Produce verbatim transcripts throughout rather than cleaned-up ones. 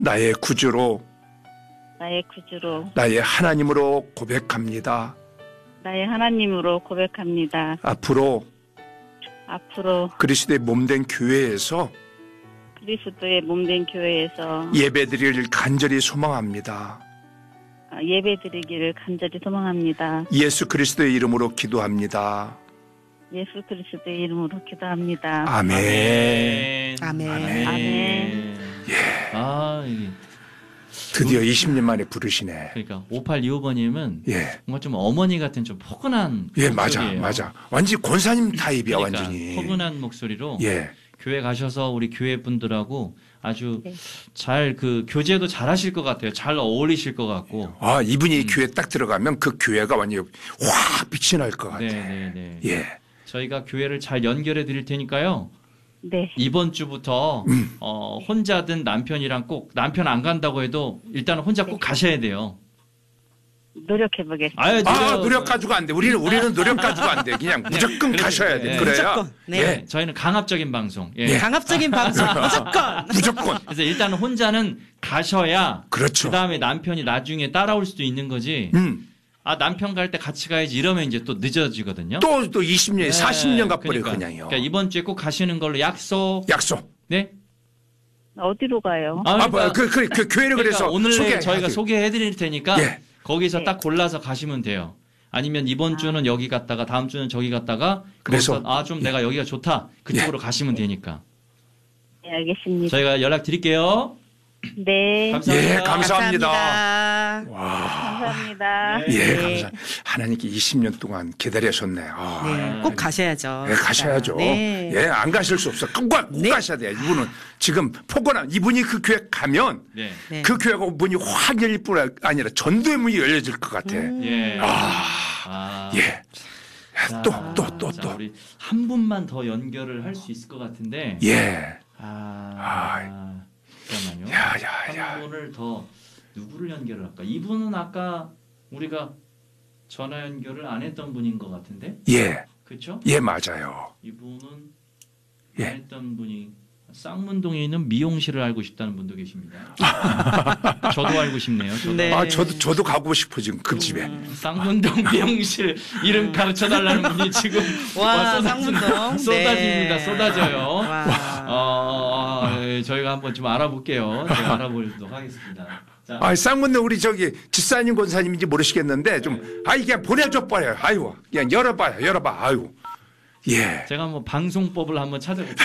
나의 구주로 나의 구주로 나의 하나님으로 고백합니다. 나의 하나님으로 고백합니다. 앞으로 앞으로 그리스도의 몸된 교회에서 그리스도의 몸된 교회에서 예배드릴 간절히 소망합니다. 예배드리기를 간절히 소망합니다. 예수 그리스도의 이름으로 기도합니다. 예수 그리스도의 이름으로 기도합니다. 아멘. 아멘. 아멘. 아멘. 예. 아, 이게 드디어 이십 년 만에 부르시네. 그러니까 오팔이오 번님은 예. 뭔가 좀 어머니 같은 좀 포근한 예, 맞아, 목소리예요. 맞아. 완전 권사님 타입이야, 그러니까 완전히. 포근한 목소리로 예. 교회 가셔서 우리 교회 분들하고 아주 네. 잘 그 교제도 잘 하실 것 같아요. 잘 어울리실 것 같고. 아, 이분이 음. 교회 딱 들어가면 그 교회가 완전히 확 빛이 날 것 같아. 네, 네, 네. 예. 저희가 교회를 잘 연결해 드릴 테니까요. 네. 이번 주부터 음. 어, 혼자든 남편이랑 꼭 남편 안 간다고 해도 일단은 혼자 꼭 가셔야 돼요. 노력해 보겠습니다. 아유, 아, 노력 가지고 안 돼. 우리는, 우리는 노력 가지고 안 돼. 그냥 무조건 그렇죠. 가셔야 돼. 예. 그래야. 무조건. 네. 예. 저희는 강압적인 방송. 예. 예. 강압적인 방송 무조건. 무조건. 그래서 일단은 혼자는 가셔야 그렇죠. 그 다음에 남편이 나중에 따라올 수도 있는 거지. 음. 아, 남편 갈 때 같이 가야지 이러면 이제 또 늦어지거든요. 또, 또 이십 년, 네, 사십 년 가버려, 그러니까. 그냥요. 그러니까 이번 주에 꼭 가시는 걸로 약속. 약속. 네? 어디로 가요? 아, 뭐야. 그, 그, 그 교회를 그러니까 그래서 오늘 소개. 저희가 소개해 드릴 테니까 예. 거기서 네. 딱 골라서 가시면 돼요. 아니면 이번 주는 여기 갔다가 다음 주는 저기 갔다가 그래서- 아, 좀 내가 여기가 좋다. 그쪽으로 가시면 되니까. 네, 알겠습니다. 저희가 연락 드릴게요. 네. 감사합니다. 예, 감사합니다. 감사합니다. 와. 감사합니다. 네. 예, 네. 감사. 하나님께 이십 년 동안 기다리셨네. 아. 네, 꼭 가셔야죠. 예, 가셔야죠. 네. 예, 안 가실 수 없어. 꼭, 가- 꼭 네. 가셔야 돼요. 이분은 지금 포근한, 이분이 그 교회 가면 네. 네. 그 교회가 문이 확 열릴 뿐 아니라 전도의 문이 열려질 것 같아. 음. 예. 아, 아. 예. 자, 또, 또, 또, 자, 또. 우리 한 분만 더 연결을 할 수 있을 것 같은데. 예. 아. 잠깐만요. 야, 야, 야. 한 분을 더 누구를 연결을 할까? 이분은 아까 우리가 전화 연결을 안 했던 분인 것 같은데. 예. 그렇죠? 예, 맞아요. 이분은 예. 안 했던 분이 쌍문동에 있는 미용실을 알고 싶다는 분도 계십니다. 저도 알고 싶네요. 저도. 네. 아, 저도, 저도 가고 싶어, 지금 그 집에. 쌍문동 미용실 이름 가르쳐 달라는 분이 지금 와, 쏟아집니다. 쌍문동. 쏟아집니다. 네. 쏟아져요. 와. 어, 예, 저희가 한번 좀 알아볼게요. 제가 알아보도록 하겠습니다. 자, 아, 쌍문동 우리 저기 집사님 권사님인지 모르시겠는데 좀, 아, 이게 보내줘 버려요. 아이고, 그냥 열어봐요. 열어봐. 아이고. 예. 제가 한번 방송법을 한번 찾아볼게요.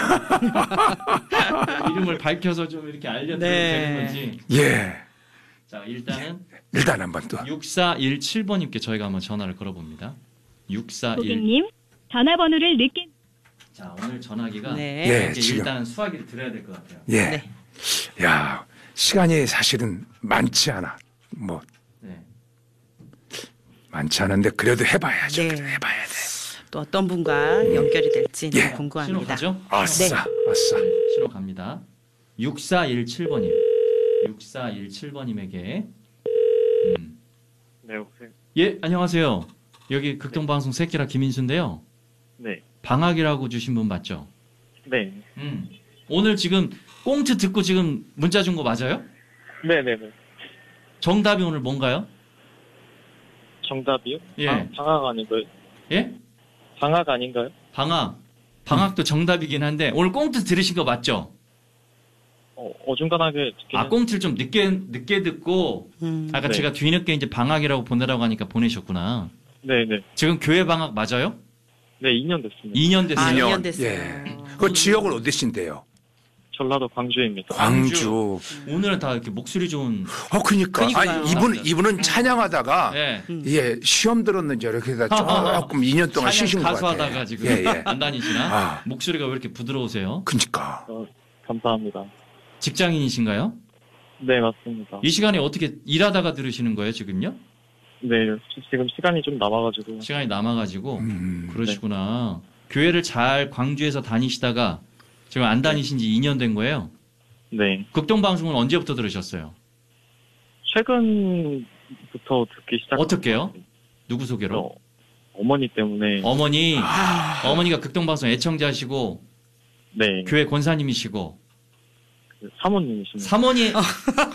이름을 밝혀서 좀 이렇게 알려드려도 네. 되는 건지. 예. 자, 일단은 일단 한번 또. 육사일칠 번님께 저희가 한번 전화를 걸어봅니다. 육사일. 고객님, 전화번호를 늦게. 자, 오늘 전화기가 네. 예, 이렇게 지금. 일단 수화기를 드려야 될 것 같아요. 예. 네. 야, 시간이 사실은 많지 않아. 뭐, 네. 많지 않은데 그래도 해봐야죠. 네. 그래도 해봐야 돼. 또 어떤 분과 연결이 될지 예. 너무 신호 궁금합니다. 가죠? 아싸, 네. 아싸. 네, 신호 갑니다. 육사일칠 번님. 육사일칠 번님에게. 음. 네, 여보세요? 예, 안녕하세요. 여기 극동방송 새끼라 김인수인데요. 네. 방학이라고 주신 분 맞죠? 네. 음. 오늘 지금 꽁트 듣고 지금 문자 준 거 맞아요? 네네네. 정답이 오늘 뭔가요? 정답이요? 예. 방, 방학 아닌가요? 예? 방학 아닌가요? 방학. 방학도 정답이긴 한데 오늘 꽁트 들으신 거 맞죠? 어, 어중간하게 듣긴 아, 꽁트를 좀 늦게 늦게 듣고 음. 아까 네. 제가 뒤늦게 이제 방학이라고 보내라고 하니까 보내셨구나. 네네. 지금 교회 방학 맞아요? 네, 이 년 됐습니다. 이 년 아, 됐어요. 이 년 년. 됐어요. 예. 그 지역은 어디신데요? 전라도 광주입니다. 광주. 오늘은 다 이렇게 목소리 좋은. 어, 그니까. 그니까요. 아니, 이분, 이분은 찬양하다가, 예. 예, 시험 들었는지 이렇게 해서 조금 이 년 동안 찬양 쉬신 것 가수하다가 같아요. 지금 예, 예. 안 다니시나? 아. 목소리가 왜 이렇게 부드러우세요? 그니까. 어, 감사합니다. 직장인이신가요? 네, 맞습니다. 이 시간에 어떻게 일하다가 들으시는 거예요, 지금요? 네, 지금 시간이 좀 남아가지고. 시간이 남아가지고. 음. 그러시구나. 교회를 잘 광주에서 다니시다가 지금 안 다니신 지 이 년 된 거예요? 네. 극동방송은 언제부터 들으셨어요? 최근부터 듣기 시작. 어떻게요? 누구 소개로? 어, 어머니 때문에. 어머니, 아, 어머니가 극동방송 애청자시고 네. 교회 권사님이시고 그 사모님이십니다. 사모님